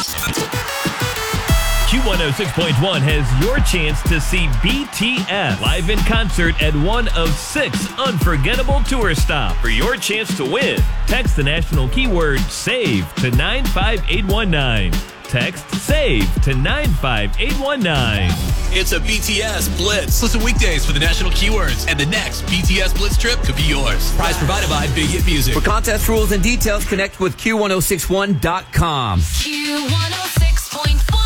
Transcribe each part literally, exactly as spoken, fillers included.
Q one oh six point one has your chance to see B T S live in concert at one of six unforgettable tour stops. For your chance to win, text the national keyword SAVE to nine five eight one nine. Text SAVE to nine five eight one nine. It's a B T S Blitz. Listen weekdays for the national keywords, and the next B T S Blitz trip could be yours. Prize provided by Big Hit Music. For contest rules and details, connect with Q ten sixty-one dot com. Q one oh six point one.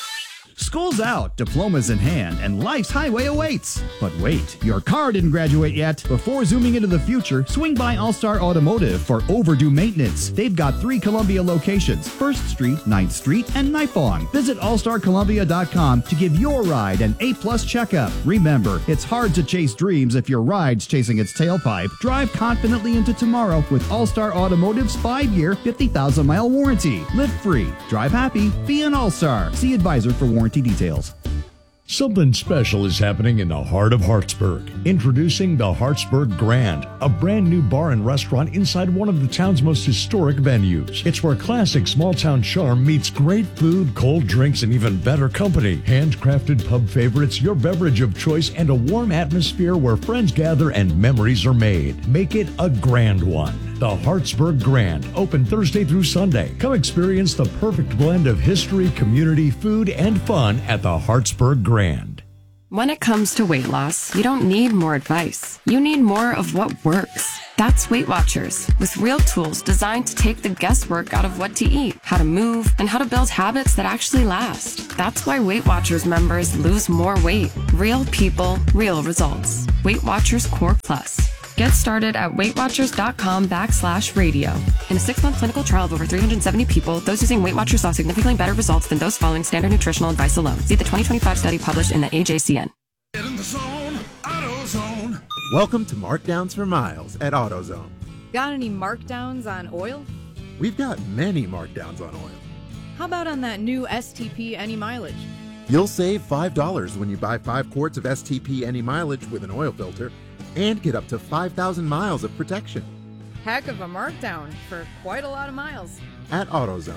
School's out, diplomas in hand, and life's highway awaits. But wait, your car didn't graduate yet. Before zooming into the future, swing by All-Star Automotive for overdue maintenance. They've got three Columbia locations, first Street, ninth Street, and Nipong. Visit all star columbia dot com to give your ride an A-plus checkup. Remember, it's hard to chase dreams if your ride's chasing its tailpipe. Drive confidently into tomorrow with All-Star Automotive's five-year, fifty thousand mile warranty. Live free, drive happy, be an All-Star. See advisor for warranty details. Something special is happening in the heart of Hartsburg. Introducing the Hartsburg Grand, a brand new bar and restaurant inside one of the town's most historic venues. It's where classic small-town charm meets great food, cold drinks, and even better company. Handcrafted pub favorites, your beverage of choice, and a warm atmosphere where friends gather and memories are made. Make it a grand one. The Hartsburg Grand, open Thursday through Sunday. Come experience the perfect blend of history, community, food, and fun at the Hartsburg Grand. When it comes to weight loss, you don't need more advice. You need more of what works. That's Weight Watchers, with real tools designed to take the guesswork out of what to eat, how to move, and how to build habits that actually last. That's why Weight Watchers members lose more weight. Real people, real results. Weight Watchers Core Plus. Get started at weightwatchers.com backslash radio. In a six-month clinical trial of over three hundred seventy people, those using Weight Watchers saw significantly better results than those following standard nutritional advice alone. See the twenty twenty-five study published in the A J C N. Get in the zone, AutoZone. Welcome to Markdowns for Miles at AutoZone. Got any markdowns on oil? We've got many markdowns on oil. How about on that new S T P Any Mileage? You'll save five dollars when you buy five quarts of S T P Any Mileage with an oil filter and get up to five thousand miles of protection. Heck of a markdown for quite a lot of miles. At AutoZone.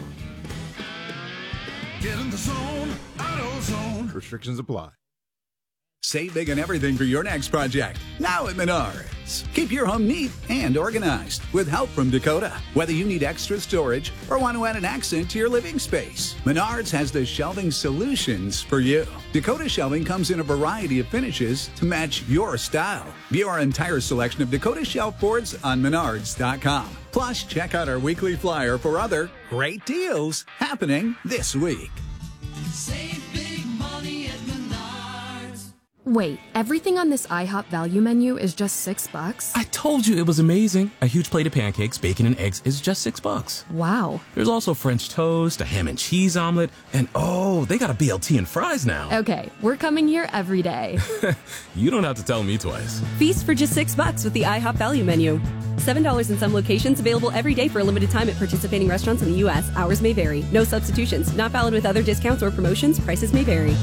Get in the zone, AutoZone. Restrictions apply. Save big on everything for your next project. Now at Menards. Keep your home neat and organized with help from Dakota. Whether you need extra storage or want to add an accent to your living space, Menards has the shelving solutions for you. Dakota shelving comes in a variety of finishes to match your style. View our entire selection of Dakota shelf boards on menards dot com. Plus, check out our weekly flyer for other great deals happening this week. Save big money at Menards. Wait, everything on this IHOP value menu is just six bucks? I told you it was amazing. A huge plate of pancakes, bacon, and eggs is just six bucks. Wow. There's also French toast, a ham and cheese omelet, and oh, they got a B L T and fries now. Okay, we're coming here every day. You don't have to tell me twice. Feast for just six bucks with the IHOP value menu. Seven dollars in some locations, available every day for a limited time at participating restaurants in the U S. Hours may vary. No substitutions. Not valid with other discounts or promotions. Prices may vary.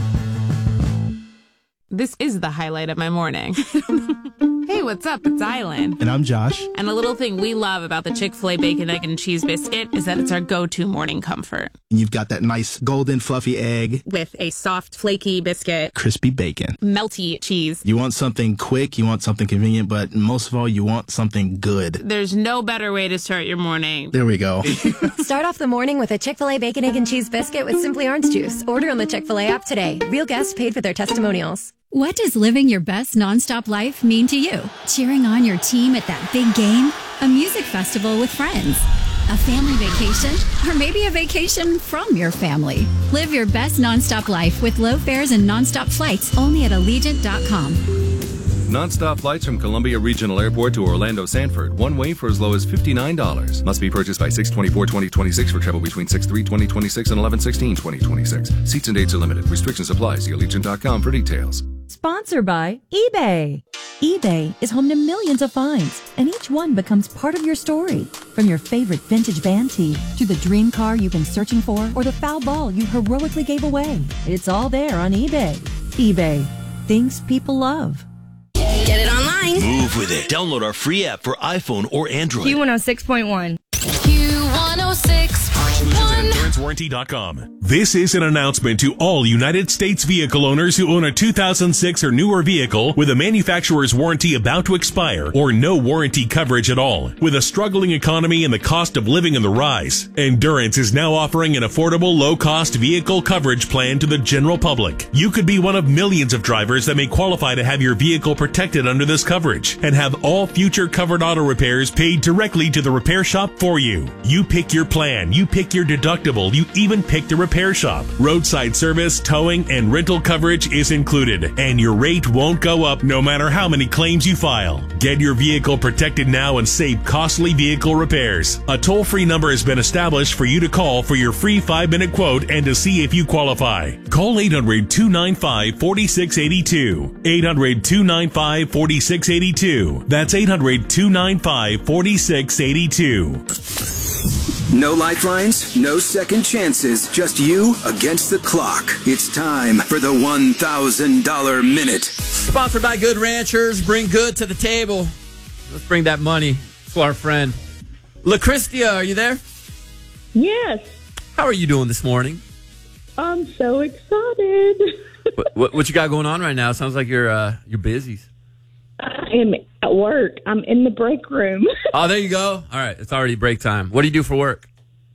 This is the highlight of my morning. Hey, what's up? It's Island. And I'm Josh. And a little thing we love about the Chick-fil-A Bacon, Egg, and Cheese Biscuit is that it's our go-to morning comfort. And you've got that nice golden fluffy egg. With a soft, flaky biscuit. Crispy bacon. Melty cheese. You want something quick, you want something convenient, but most of all, you want something good. There's no better way to start your morning. There we go. Start off the morning with a Chick-fil-A Bacon, Egg, and Cheese Biscuit with Simply Orange Juice. Order on the Chick-fil-A app today. Real guests paid for their testimonials. What does living your best nonstop life mean to you? Cheering on your team at that big game? A music festival with friends? A family vacation? Or maybe a vacation from your family? Live your best nonstop life with low fares and nonstop flights only at Allegiant dot com. Nonstop flights from Columbia Regional Airport to Orlando Sanford, one way for as low as fifty-nine dollars. Must be purchased by six twenty-four twenty twenty-six for travel between six three twenty twenty-six and eleven sixteen twenty twenty-six. Seats and dates are limited. Restrictions apply. See Allegiant dot com for details. Sponsored by eBay. eBay is home to millions of finds, and each one becomes part of your story. From your favorite vintage van tee to the dream car you've been searching for or the foul ball you heroically gave away. It's all there on eBay. eBay. Things people love. Get it online. Move with it. Download our free app for iPhone or Android. Q one oh six point one. Q one oh six point one. Exclusions at endurance warranty dot com. This is an announcement to all United States vehicle owners who own a two thousand six or newer vehicle with a manufacturer's warranty about to expire or no warranty coverage at all. With a struggling economy and the cost of living on the rise, Endurance is now offering an affordable, low-cost vehicle coverage plan to the general public. You could be one of millions of drivers that may qualify to have your vehicle protected under this coverage and have all future covered auto repairs paid directly to the repair shop for you. You pick your plan, you pick your deductible, you even pick the repair shop. Roadside service, towing, and rental coverage is included, and your rate won't go up no matter how many claims you file. Get your vehicle protected now and save costly vehicle repairs. A toll-free number has been established for you to call for your free five-minute quote and to see if you qualify. Call eight hundred, two nine five, four six eight two. eight hundred, two nine five, four six eight two. That's eight hundred, two nine five, four six eight two. No lifelines, no second chances, just you against the clock. It's time for the one thousand dollars Minute. Sponsored by Good Ranchers. Bring good to the table. Let's bring that money to our friend. LaChristia, are you there? Yes. How are you doing this morning? I'm so excited. what, what, what you got going on right now? Sounds like you're uh, you're busy. I am at work. I'm in the break room. Oh, there you go. All right, it's already break time. What do you do for work?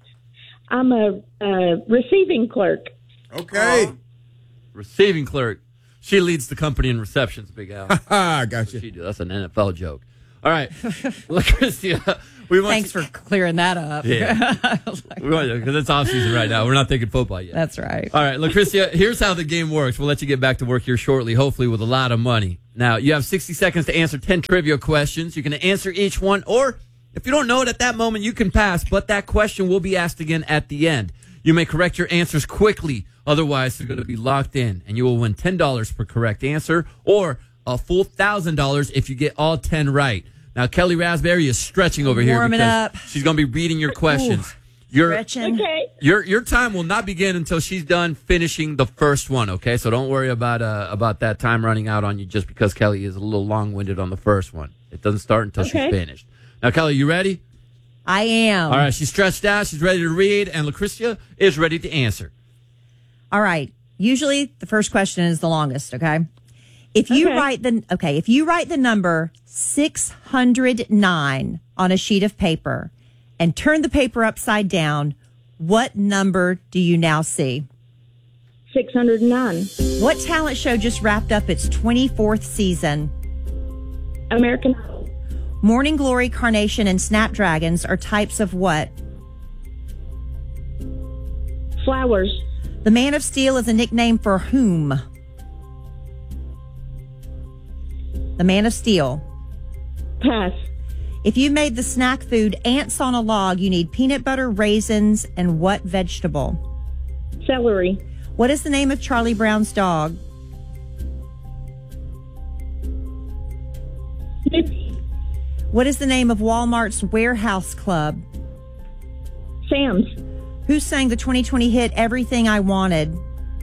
I'm a, a receiving clerk. Okay. Receiving clerk. She leads the company in receptions, Big Al. I got you. She do. That's an N F L joke. All right, LaChristia, we want Thanks you- for clearing that up. Yeah. Because it's off season right now. We're not thinking football yet. That's right. All right, LaChristia, here's how the game works. We'll let you get back to work here shortly, hopefully with a lot of money. Now, you have sixty seconds to answer ten trivia questions. You can answer each one, or if you don't know it at that moment, you can pass, but that question will be asked again at the end. You may correct your answers quickly. Otherwise, they're going to be locked in, and you will win ten dollars per correct answer, or a full one thousand dollars if you get all ten right. Now, Kelly Raspberry is stretching over here Warming because up. she's going to be reading your questions. Your, Stretching. Okay. your your time will not begin until she's done finishing the first one, okay? So don't worry about uh, about that time running out on you just because Kelly is a little long-winded on the first one. It doesn't start until Okay. she's finished. Now, Kelly, you ready? I am. All right, she's stretched out. She's ready to read, and LaChristia is ready to answer. All right. Usually the first question is the longest, okay? If you Okay. write the okay, if you write the number six hundred nine on a sheet of paper and turn the paper upside down, what number do you now see? six hundred nine. What talent show just wrapped up its twenty-fourth season? American Idol. Morning Glory, Carnation, and Snapdragons are types of what? Flowers. The Man of Steel is a nickname for whom? The Man of Steel. Pass. If you made the snack food ants on a log, you need peanut butter, raisins, and what vegetable? Celery. What is the name of Charlie Brown's dog? Snoopy. What is the name of Walmart's warehouse club? Sam's. Who sang the twenty twenty hit Everything I Wanted?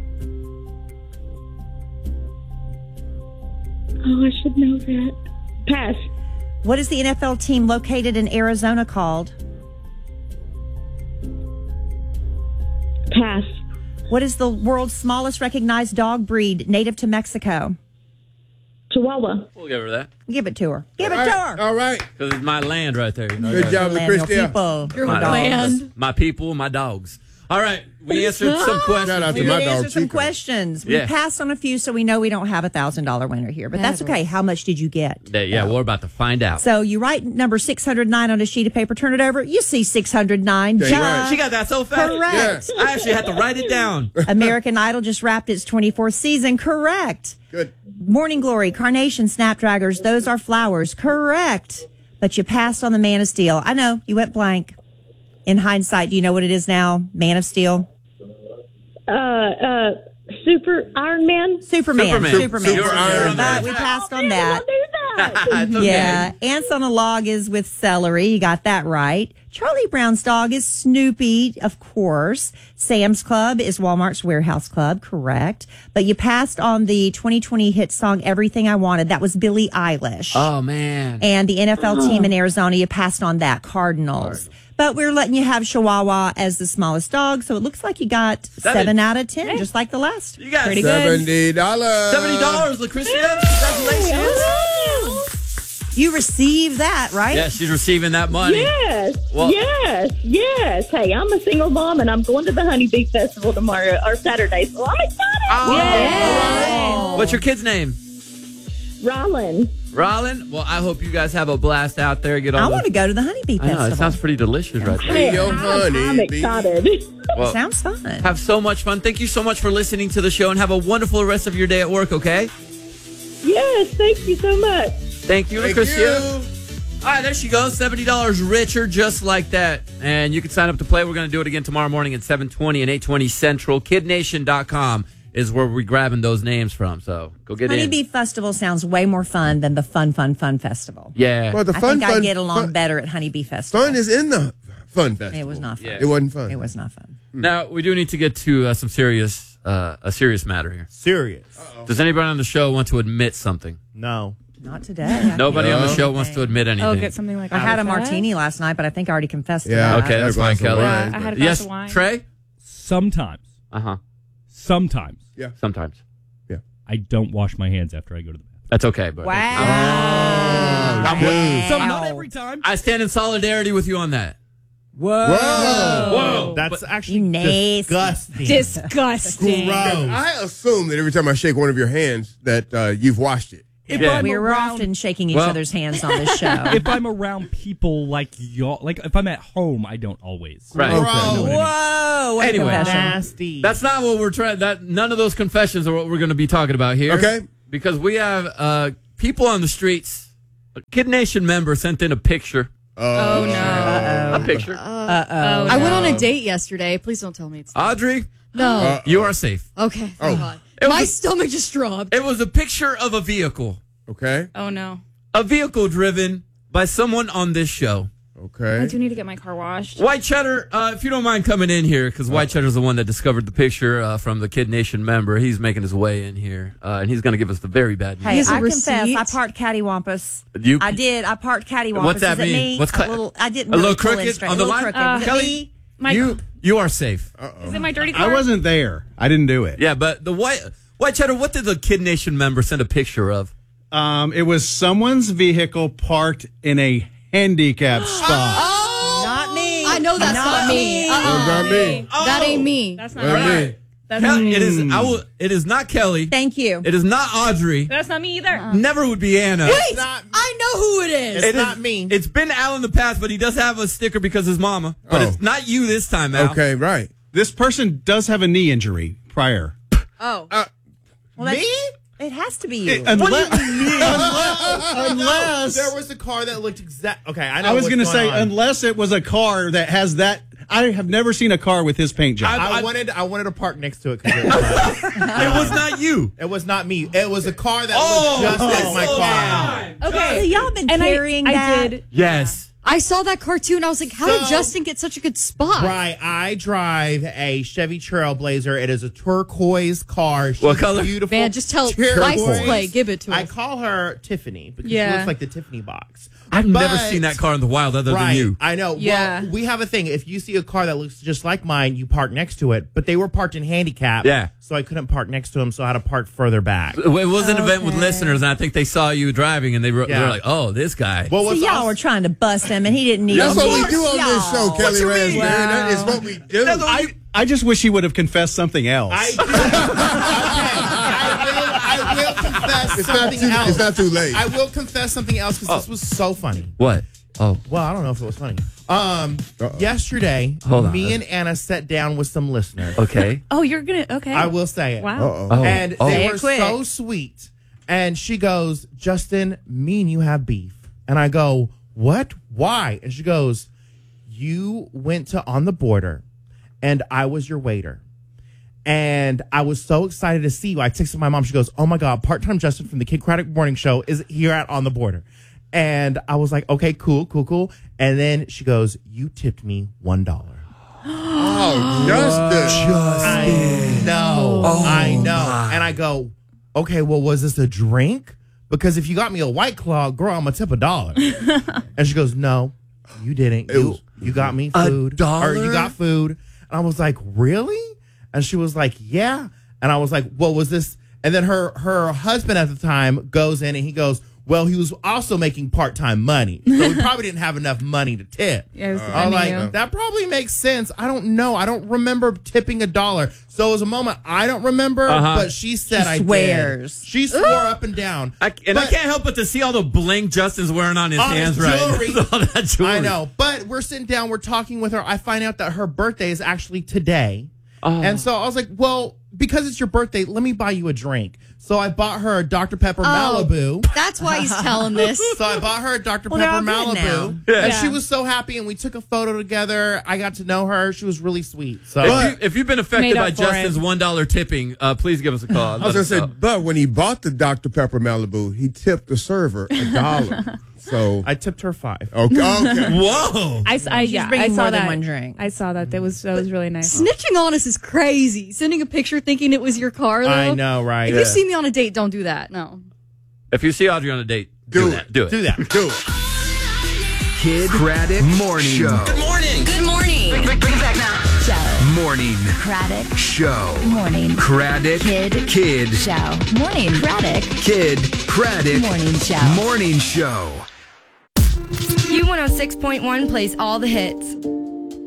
Oh, I should know that. Pass. What is the N F L team located in Arizona called? Pass. What is the world's smallest recognized dog breed native to Mexico? Chihuahua. We'll give her that. Give it to her. Give All it to right, her. All right. Because it's my land right there. You know, Good job, Land, no LaChristia. people. Your my, land. my people, my dogs. All right, we answered some questions. Shout out to We my did dog, answer some Chico. questions. We Yeah. passed on a few, so we know we don't have a thousand dollar winner here. But that's okay. How much did you get? Yeah, yeah, we're about to find out. So you write number six hundred nine on a sheet of paper, turn it over. You see six hundred nine. Okay, Duh. right. She got that so fast. Correct. I actually had to write it down. American Idol just wrapped its twenty-fourth season. Correct. Good. Morning Glory, Carnation, Snapdragons, those are flowers. Correct. But you passed on the Man of Steel. I know, you went blank. In hindsight, do you know what it is now? Man of Steel? Uh, uh, Super Iron Man. Superman. Superman. Superman. Super Iron But Man. we passed on I that. do that. It's okay. Yeah. Ants on a log is with celery. You got that right. Charlie Brown's dog is Snoopy, of course. Sam's Club is Walmart's Warehouse Club. Correct. But you passed on the twenty twenty hit song Everything I Wanted. That was Billie Eilish. Oh, man. And the N F L team in Arizona, you passed on that. Cardinals. But we're letting you have Chihuahua as the smallest dog, so it looks like you got seven, seven out of ten, just like the last. You got pretty seventy dollars. Seventy dollars, Lucretia. Congratulations. You received that, right? Yeah, she's receiving that money. Yes, Well- yes, yes. Hey, I'm a single mom, and I'm going to the Honeybee Festival tomorrow or Saturday, so I'm excited. Oh. Yes. What's your kid's name? Rollin. Rollin? Well, I hope you guys have a blast out there. Get on I the- want to go to the Honeybee I know, Festival. it sounds pretty delicious right there. Hey, I'm, I'm excited. Well, sounds fun. Have so much fun. Thank you so much for listening to the show, and have a wonderful rest of your day at work, okay? Yes, thank you so much. Thank you, Thank Lucretia. you. All right, there she goes. seventy dollars richer, just like that. And you can sign up to play. We're going to do it again tomorrow morning at seven twenty and eight twenty Central. Kid Nation dot com is where we're grabbing those names from. So go get Honeybee in. Festival sounds way more fun than the Fun Fun Fun Festival. Yeah. Well, the I fun, think fun, I get along fun, better at Honeybee Festival. fun is in the fun festival. It was not fun. Yeah. It wasn't fun. It was not fun. Now, we do need to get to uh, some serious, uh, a serious matter here. Serious. Does anybody on the show want to admit something? No. Not today. Nobody on the No. show wants to admit anything. Oh, get something like I had a that. martini last night, but I think I already confessed to Yeah. that. Okay, that's I fine, had a glass of Kelly. wine, Yeah, I had a but- glass Yes, of wine. Trey? Sometimes. Uh-huh. Sometimes. Yeah. Sometimes. I don't wash my hands after I go to the bathroom. That's okay, but Wow. I'm with- So not every time. I stand in solidarity with you on that. Whoa. Whoa. Whoa. That's actually You nasty. disgusting. Disgusting. Gross. I assume that every time I shake one of your hands that uh, you've washed it. If Yeah. I'm We were around, often shaking each Well- other's hands on this show. if I'm around people like y'all, like if I'm at home, I don't always. Right. Okay. Whoa! What a Anyway. confession. Nasty. That's not what we're trying. That none of those confessions are what we're going to be talking about here. Okay. Because we have uh, people on the streets. A Kid Nation member sent in a picture. Oh, no. A picture. Uh-oh. I went on a date yesterday. Please don't tell me it's Audrey, no. you are safe. Okay. Oh. Thank God. It My was- stomach just dropped. It was a picture of a vehicle. Okay. Oh no. A vehicle driven by someone on this show. I Okay. do need to get my car washed. White Cheddar, uh, if you don't mind coming in here, because White Cheddar's the one that discovered the picture uh, from the Kid Nation member. He's making his way in here, uh, and he's going to give us the very bad news. Hey, Here's a I confess, receipt. I parked cattywampus. You- I did. I parked cattywampus. What's that Is it mean? me? What's a cut- little? I didn't. a really little pull in crooked straight. on A the little line? crooked. Uh, Was it Kelly? me? My, You you are safe. is it my dirty car? I wasn't there. I didn't do it. Yeah, but the White White Cheddar, what did the Kid Nation member send a picture of? Um, it was someone's vehicle parked in a handicapped spot. Oh, Not me. I know that's not, me. Uh-uh. That's not me. That ain't me. That's not That's me. me. That's Kelly, not it is. Hmm. I will. It is not Kelly. Thank you. It is not Audrey. That's not me either. Never would be Anna. Wait, I know who it is. It's It is- not me. It's been Al in the past, but he does have a sticker because his mama. But Oh. it's not you this time, Al. Okay, right. This person does have a knee injury prior. Oh. Uh, Well, that's- It has to be you. Unless, unless, unless there was a car that looked exact. Okay, I know. I was going going to say, unless it was a car that has that. I have never seen a car with his paint job. I, I wanted. I wanted to park next to it because it, was- It was not you. it was not me. It was a car that Oh, looked just oh, like my slow car. Okay, so y'all been And I- carrying I that. did. Yes. I saw that cartoon. I was like, how did So- Justin get such a good spot? Right, I drive a Chevy Trailblazer. It is a turquoise car. She's What color? Beautiful. Man, just tell turquoise. license plate. Give it to us. I call her Tiffany because Yeah. she looks like the Tiffany box. I've never But- seen that car in the wild other right, than you. I know. Yeah. Well, we have a thing. If you see a car that looks just like mine, you park next to it. But they were parked in handicap. Yeah. So I couldn't park next to them, so I had to park further back. It was an event with listeners, and I think they saw you driving, and they were, they Yeah. were like, "Oh, this guy." Well, So what's y'all also- were trying to bust him, and he didn't need. That's Of what we course, do on this show, y'all. Kelly you mean? Raspberry. That is Wow. what we do. That's what I, I just wish he would have confessed something else. I, okay, I will. I will confess It's not something too- else. it's not too late. I will confess something else because this was so funny. What? Oh, Well, I don't know if it was funny. Um, Uh-oh. yesterday, Hold on. me and Anna sat down with some listeners. okay. Oh, you're gonna okay. I will say it. Wow. Uh-oh. Oh, And oh. they Say were it quick. so sweet. And she goes, Justin, me and you have beef. And I go, what? Why? And she goes, you went to On the Border, and I was your waiter. And I was so excited to see you. I texted my mom. She goes, oh my God, part-time Justin from the Kid Craddock Morning Show is here at On the Border. And I was like, okay, cool, cool, cool. And then she goes, you tipped me one dollar. Oh, Justin. I know. Oh, I know. my. And I go, okay, well, was this a drink? Because if you got me a White Claw, girl, I'm going to tip a dollar. And she goes, no, you didn't. It You, was- you got me A food. dollar? Or you got food. And I was like, really? And she was like, yeah. And I was like, what was this? And then her her husband at the time goes in and he goes, well, he was also making part-time money. So he probably didn't have enough money to tip. Yeah, it was I was like, depending you. that probably makes sense. I don't know. I don't remember tipping a dollar. So it was a moment I don't remember, Uh-huh. but she said She I swears. did. She swore up and down. I, and I But- can't help but to see all the bling Justin's wearing on his On his hands right jewelry. now. All that jewelry. I know. But we're sitting down, we're talking with her. I find out that her birthday is actually today. Oh. And so I was like, well, because it's your birthday, let me buy you a drink. So I bought her a Doctor Pepper Oh, Malibu. That's why he's telling this. So I bought her a Doctor Well, they're Pepper all good now. Malibu. Yeah. And Yeah. she was so happy, and we took a photo together. I got to know her. She was really sweet. So If, you, if you've been affected Made up by for Justin's it. one dollar tipping, uh, please give us a call. I was Let gonna us say, know. but when he bought the Doctor Pepper Malibu, he tipped the server a dollar. So I tipped her five. okay, okay. Whoa. I, I, yeah, bringing I saw more than that. one drink. I saw that. That was that was really nice. Snitching on us is crazy. Sending a picture thinking it was your car, though. I know, right? If you see me on a date, don't do that. No. If you see Audrey on a date, do, Do that. it. Do it. Do that. Do it. Kid Craddock Morning Show. Good morning. Good morning. Bring, bring, bring it back now. Show. Morning Craddock. Show. Morning. Craddock Kid. Kid Show. Morning. Craddock. Kid Craddock Morning show. Morning Show. U one oh six point one plays all the hits.